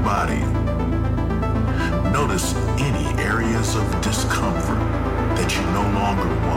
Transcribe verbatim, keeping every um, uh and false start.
body. Notice any areas of discomfort that you no longer want.